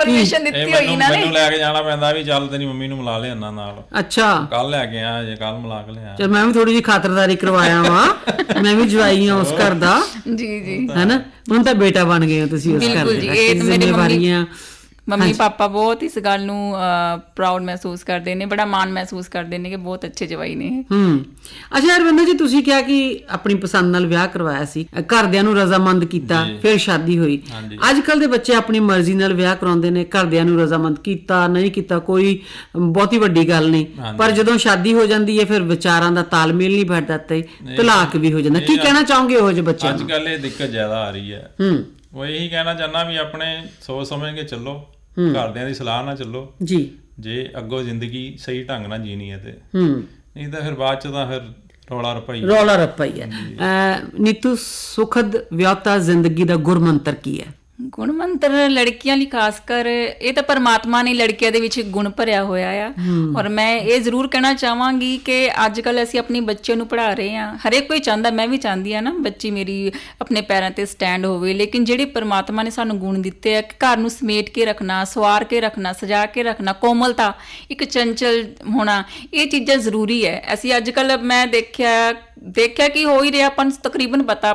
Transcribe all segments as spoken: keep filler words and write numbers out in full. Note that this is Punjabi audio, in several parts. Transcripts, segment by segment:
ਪਰਮਿਸ਼ਨ ਦਿੱਤੀ ਹੋਈ ਇਹਨਾਂ ਨੇ। ਮੈਨੂੰ ਲੈ ਕੇ ਜਾਣਾ ਪੈਂਦਾ ਵੀ ਚੱਲ ਤੇਰੀ ਮੰਮੀ ਨੂੰ ਮਿਲਾ ਲਿਆਣਾ ਨਾਲ। ਅੱਛਾ, ਕੱਲ ਲੈ ਕੇ ਆ ਜੇ ਕੱਲ ਮਿਲਾ ਕੇ ਲਿਆ। ਚਲ ਮੈਂ ਵੀ ਥੋੜੀ ਜਿਹੀ ਖਾਤਰਦਾਰੀ ਕਰਵਾਇਆ ਵਾ, ਮੈਂ ਵੀ ਜਵਾਈ ਆ ਉਸ ਘਰ ਦਾ। ਜੀ ਜੀ, ਹੈਨਾ, ਹੁਣ ਤਾਂ ਬੇਟਾ ਬਣ ਗਏ ਹੋ ਤੁਸੀਂ ਉਸ ਘਰ ਦੇ। ਜ਼ਿੰਮੇਵਾਰੀਆਂ ਮੰਮੀ ਪਾਪਾ ਬਹੁਤ ਇਸ ਗੱਲ ਨੂੰ ਪ੍ਰਾਊਡ ਮਹਿਸੂਸ ਕਰਦੇ ਨੇ, ਬੜਾ ਮਾਣ ਮਹਿਸੂਸ ਕਰਦੇ ਨੇ ਕਿ ਬਹੁਤ ਅੱਛੇ ਜਵਾਈ ਨੇ। ਹੂੰ, ਅੱਛਾ ਅਰਵਿੰਦਰ ਜੀ, ਤੁਸੀਂ ਕਿਹਾ ਕਿ ਆਪਣੀ ਪਸੰਦ ਨਾਲ ਵਿਆਹ ਕਰਵਾਇਆ ਸੀ, ਘਰਦਿਆਂ ਨੂੰ ਰਜ਼ਾਮੰਦ ਕੀਤਾ, ਫਿਰ ਸ਼ਾਦੀ ਹੋਈ। ਅੱਜ ਕੱਲ ਦੇ ਬੱਚੇ ਆਪਣੀ ਮਰਜ਼ੀ ਨਾਲ ਵਿਆਹ ਕਰਾਉਂਦੇ ਨੇ, ਘਰਦਿਆਂ ਨੂੰ ਰਜ਼ਾਮੰਦ ਕੀਤਾ ਨਹੀਂ ਕੀਤਾ ਕੋਈ ਬਹੁਤੀ ਵੱਡੀ ਗੱਲ ਨਹੀਂ, ਪਰ ਜਦੋਂ ਸ਼ਾਦੀ ਹੋ ਜਾਂਦੀ ਹੈ ਫਿਰ ਵਿਚਾਰਾਂ ਦਾ ਤਾਲਮੇਲ ਨਹੀਂ ਬੈਠਦਾ ਤੇ ਤਲਾਕ ਵੀ ਹੋ ਜਾਂਦਾ। ਕੀ ਕਹਿਣਾ ਚਾਹੋਗੇ ਇਹੋ ਜਿਹੇ ਬੱਚਿਆਂ ਨੂੰ? ਅੱਜ ਕੱਲ ਇਹ ਦਿੱਕਤ ਜ਼ਿਆਦਾ ਆ ਰਹੀ ਹੈ। ਹੂੰ, ਉਹ ਇਹੀ ਕਹਿਣਾ ਚਾਹੁੰਦਾ ਵੀ ਆਪਣੇ ਸੋਚ ਸਮਝ ਕੇ ਚੱਲੋ, ਘਰਦਿਆਂ ਦੀ ਸਲਾਹ ਨਾਲ ਚੱਲੋ ਜੀ, ਜੇ ਅੱਗੋਂ ਜ਼ਿੰਦਗੀ ਸਹੀ ਢੰਗ ਨਾਲ ਜੀਣੀ ਹੈ ਤੇ। ਹੂੰ, ਨਹੀਂ ਤਾਂ ਫਿਰ ਬਾਅਦ ਚ ਤਾਂ ਫਿਰ ਰੌਲਾ ਰੱਪਾ ਹੀ ਰੌਲਾ ਰੱਪਾ ਹੀ ਹੈ। ਨੀਤੂ, ਸੁਖਦ ਵਿਆਹਤਾ ਜ਼ਿੰਦਗੀ ਦਾ ਗੁਰ ਮੰਤਰ ਕੀ ਹੈ? ਗੁਣ ਮੰਤਰ ਲੜਕੀਆਂ ਲਈ ਖਾਸ ਕਰ ਇਹ ਤਾਂ ਪਰਮਾਤਮਾ ਨੇ ਲੜਕੀਆਂ ਦੇ ਵਿੱਚ ਗੁਣ ਭਰਿਆ ਹੋਇਆ ਆ। ਔਰ ਮੈਂ ਇਹ ਜ਼ਰੂਰ ਕਹਿਣਾ ਚਾਹਾਂਗੀ ਕਿ ਅੱਜ ਕੱਲ੍ਹ ਅਸੀਂ ਆਪਣੇ ਬੱਚੇ ਨੂੰ ਪੜ੍ਹਾ ਰਹੇ ਹਾਂ, ਹਰੇਕ ਕੋਈ ਚਾਹੁੰਦਾ, ਮੈਂ ਵੀ ਚਾਹੁੰਦੀ ਹਾਂ ਨਾ ਬੱਚੀ ਮੇਰੀ ਆਪਣੇ ਪੈਰਾਂ ਤੇ ਸਟੈਂਡ ਹੋਵੇ, ਲੇਕਿਨ ਜਿਹੜੇ ਪਰਮਾਤਮਾ ਨੇ ਸਾਨੂੰ ਗੁਣ ਦਿੱਤੇ ਆ, ਘਰ ਨੂੰ ਸਮੇਟ ਕੇ ਰੱਖਣਾ, ਸਵਾਰ ਕੇ ਰੱਖਣਾ, ਸਜਾ ਕੇ ਰੱਖਣਾ, ਕੋਮਲਤਾ, ਇੱਕ ਚੰਚਲ ਹੋਣਾ, ਇਹ ਚੀਜ਼ਾਂ ਜ਼ਰੂਰੀ ਹੈ। ਅਸੀਂ ਅੱਜ ਕੱਲ੍ਹ ਮੈਂ ਦੇਖਿਆ ਦੇਖਿਆ ਕਿ ਹੋ ਹੀ ਰਿਹਾ, ਆਪਾਂ ਨੂੰ ਤਕਰੀਬਨ ਪਤਾ,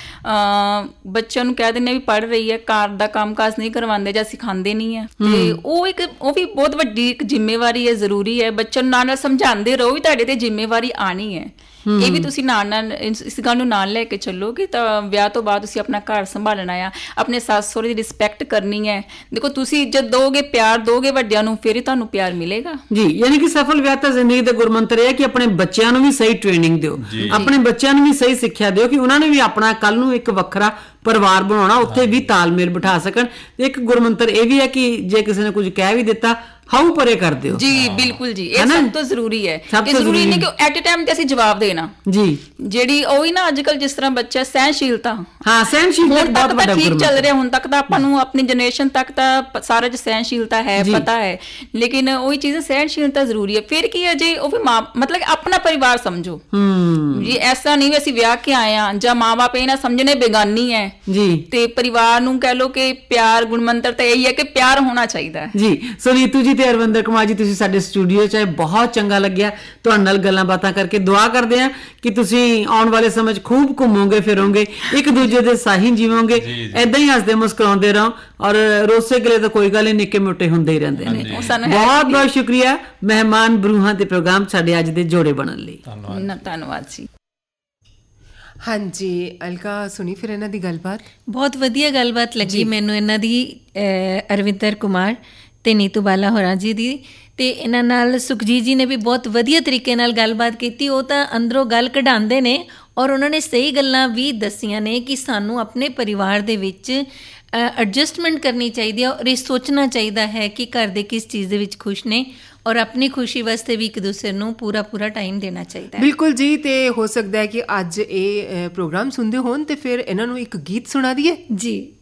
ਆਪਾਂ ਬੱਚਿਆਂ ਨੂੰ ਕਹਿ ਦਿੰਦੇ ਵੀ ਪੜ੍ਹ ਰਹੀ ਹੈ, ਘਰ ਦਾ ਕੰਮਕਾਜ ਨਹੀਂ ਕਰਵਾਉਂਦੇ ਜਾਂ ਸਿਖਾਉਂਦੇ ਨਹੀਂ ਹੈ। ਤੇ ਉਹ ਇੱਕ ਉਹ ਵੀ ਬਹੁਤ ਵੱਡੀ ਇੱਕ ਜ਼ਿੰਮੇਵਾਰੀ ਹੈ, ਜ਼ਰੂਰੀ ਹੈ। ਬੱਚਿਆਂ ਨੂੰ ਨਾਲ ਨਾਲ ਸਮਝਾਉਂਦੇ ਰਹੋ ਵੀ ਤੁਹਾਡੇ ਤੇ ਜ਼ਿੰਮੇਵਾਰੀ ਆਉਣੀ ਹੈ। ਇਹ ਵੀ ਤੁਸੀਂ ਨਾਲ ਨਾਲ ਇਸ ਗੱਲ ਨੂੰ ਨਾਲ ਲੈ ਕੇ ਚੱਲੋਗੇ ਤਾਂ ਵਿਆਹ ਤੋਂ ਬਾਅਦ ਤੁਸੀਂ ਆਪਣਾ ਘਰ ਸੰਭਾਲਣਾ ਆ, ਆਪਣੇ ਸੱਸ ਸਹੁਰੇ ਦੀ ਰਿਸਪੈਕਟ ਕਰਨੀ ਹੈ। ਦੇਖੋ, ਤੁਸੀਂ ਜਦ ਦੋਗੇ ਪਿਆਰ ਦੋਗੇ ਵੱਡਿਆਂ ਨੂੰ, ਫਿਰ ਹੀ ਤੁਹਾਨੂੰ ਪਿਆਰ ਮਿਲੇਗਾ ਜੀ। ਯਾਨੀ ਕਿ ਸਫਲ ਵਿਆਹ ਤਾਂ ਜ਼ਿੰਦਗੀ ਦਾ ਗੁਰਮੰਤਰ ਇਹ ਹੈ ਕਿ ਆਪਣੇ ਬੱਚਿਆਂ ਨੂੰ ਵੀ ਸਹੀ ਟ੍ਰੇਨਿੰਗ ਦਿਓ, ਆਪਣੇ ਬੱਚਿਆਂ ਨੂੰ ਵੀ ਸਹੀ ਸਿੱਖਿਆ ਦਿਓ ਕਿ ਉਹਨਾਂ ਨੇ ਵੀ ਆਪਣਾ ਕੱਲ ਨੂੰ ਇੱਕ ਵੱਖਰਾ ਪਰਿਵਾਰ ਬਣਾਉਣਾ, ਉੱਥੇ ਵੀ ਤਾਲਮੇਲ ਬਿਠਾ ਸਕਣ। ਇੱਕ ਗੁਰਮੰਤਰ ਇਹ ਵੀ ਹੈ ਕਿ ਜੇ ਕਿਸੇ ਨੇ ਕੁਝ ਕਹਿ ਵੀ ਦਿੱਤਾ, ਹਾਊ ਪਰੇ ਕਰ ਦਿਓ ਜੀ। ਬਿਲਕੁਲ ਜੀ, ਇਹ ਸਭ ਤੋਂ ਜ਼ਰੂਰੀ ਹੈ। ਕਿ ਜ਼ਰੂਰੀ ਨਹੀਂ ਕਿ ਐਟ ਅ ਟਾਈਮ ਤੇ ਅਸੀਂ ਜਵਾਬ ਦੇਣਾ ਜੀ। ਜਿਹੜੀ ਉਹੀ ਨਾ ਅੱਜ ਕੱਲ ਜਿਸ ਤਰ੍ਹਾਂ ਬੱਚਾ ਸਹਿਣਸ਼ੀਲਤਾ, ਹਾਂ ਸਹਿਣਸ਼ੀਲਤਾ ਬਹੁਤ ਵੱਡਾ ਠੀਕ ਚੱਲ ਰਿਹਾ। ਹੁਣ ਤੱਕ ਤਾਂ ਆਪਾਂ ਨੂੰ ਆਪਣੀ ਜਨਰੇਸ਼ਨ ਤੱਕ ਤਾਂ ਸਾਰਾ ਚ ਸਹਿਣਸ਼ੀਲਤਾ ਹੈ, ਪਤਾ ਹੈ, ਲੇਕਿਨ ਉਹੀ ਚੀਜ਼ ਸਹਿਣਸ਼ੀਲਤਾ ਜ਼ਰੂਰੀ ਹੈ। ਫਿਰ ਕੀ ਹੈ ਜੀ, ਉਹ ਵੀ ਮਾਂ ਮਤਲਬ ਆਪਣਾ ਪਰਿਵਾਰ ਸਮਝੋ ਜੀ। ਐਸਾ ਨਹੀਂ ਵੀ ਅਸੀਂ ਵਿਆਹ ਕੇ ਆਏ ਹਾਂ ਜਾਂ ਮਾਂ ਬਾਪ ਇਹ ਨਾ ਸਮਝਣੇ ਬੇਗਾਨੀ ਹੈ ਜੀ। ਤੇ ਪਰਿਵਾਰ ਨੂੰ ਕਹਿ ਲਓ ਕਿ ਪਿਆਰ ਗੁਣਮੰਤਰ ਤਾਂ ਇਹੀ ਹੈ ਕਿ ਪਿਆਰ ਹੋਣਾ ਚਾਹੀਦਾ ਹੈ ਜੀ। ਸੋ ਨੀਤੂ ਜੀ ਤੇ ਅਰਵਿੰਦਰ ਕੁਮਾਰ ਜੀ, ਤੁਸੀਂ ਸਾਡੇ ਸਟੂਡੀਓ 'ਚ ਆਏ, ਬਹੁਤ ਚੰਗਾ ਲੱਗਿਆ ਤੁਹਾਡੇ ਨਾਲ ਗੱਲਾਂ ਬਾਤਾਂ ਕਰਕੇ। ਦੁਆ ਕਰਦੇ ਹਾਂ ਕਿ ਤੁਸੀਂ ਆਉਣ ਵਾਲੇ ਸਮੇਂ 'ਚ ਖੂਬ ਘੁੰਮੋਗੇ ਫਿਰੋਗੇ, ਇੱਕ ਦੂਜੇ ਦੇ ਸਾਹੀ ਜੀਵੋਗੇ, ਏਦਾਂ ਹੀ ਹੱਸਦੇ ਮੁਸਕਰਾਉਂਦੇ ਰਹੋ। ਔਰ ਰੋਸੇ ਗਲੇ ਤਾਂ ਕੋਈ ਗੱਲ ਨਹੀਂ, ਨਿੱਕੇ ਮੋਟੇ ਹੁੰਦੇ ਹੀ ਰਹਿੰਦੇ ਨੇ। ਬਹੁਤ ਬਹੁਤ ਸ਼ੁਕਰੀਆ ਮਹਿਮਾਨ ਬਰੂਹਾਂ ਦੇ ਪ੍ਰੋਗਰਾਮ ਸਾਡੇ ਅੱਜ ਦੇ ਜੋੜੇ ਬਣਨ ਲਈ। ਧੰਨਵਾਦ ਜੀ। ਹਾਂਜੀ ਅਲਕਾ, ਸੁਣੀ ਫਿਰ ਇਹਨਾਂ ਦੀ ਗੱਲਬਾਤ? ਬਹੁਤ ਵਧੀਆ ਗੱਲਬਾਤ ਲੱਗੀ ਮੈਨੂੰ ਇਹਨਾਂ ਦੀ, ਅਰਵਿੰਦਰ ਕੁਮਾਰ ਤੇ ਨੀਤੂ ਬਾਲਾ ਹੋਰਾਂ ਜੀ ਦੀ। ਤੇ ਇਹਨਾਂ ਨਾਲ ਸੁਖਜੀਤ ਜੀ ਨੇ ਵੀ ਬਹੁਤ ਵਧੀਆ ਤਰੀਕੇ ਨਾਲ ਗੱਲਬਾਤ ਕੀਤੀ। ਉਹ ਤਾਂ ਅੰਦਰੋਂ ਗੱਲ ਕਢਾਉਂਦੇ ਨੇ ਔਰ ਉਹਨਾਂ ਨੇ ਸਹੀ ਗੱਲਾਂ ਵੀ ਦੱਸੀਆਂ ਨੇ ਕਿ ਸਾਨੂੰ ਆਪਣੇ ਪਰਿਵਾਰ ਦੇ ਵਿੱਚ ਐਡਜਸਟਮੈਂਟ ਕਰਨੀ ਚਾਹੀਦੀ ਹੈ ਔਰ ਇਹ ਸੋਚਣਾ ਚਾਹੀਦਾ ਹੈ ਕਿ ਘਰ ਦੇ ਕਿਸ ਚੀਜ਼ ਦੇ ਵਿੱਚ ਖੁਸ਼ ਨੇ ਔਰ ਆਪਣੀ ਖੁਸ਼ੀ ਵਾਸਤੇ ਵੀ ਇੱਕ ਦੂਸਰੇ ਨੂੰ ਪੂਰਾ ਪੂਰਾ ਟਾਈਮ ਦੇਣਾ ਚਾਹੀਦਾ ਹੈ। ਬਿਲਕੁਲ ਜੀ। ਤੇ ਹੋ ਸਕਦਾ ਹੈ ਕਿ ਅੱਜ ਇਹ ਪ੍ਰੋਗਰਾਮ ਸੁਣਦੇ ਹੋਣ ਤੇ ਫਿਰ ਇਹਨਾਂ ਨੂੰ ਇੱਕ ਗੀਤ ਸੁਣਾ ਦਈਏ ਜੀ।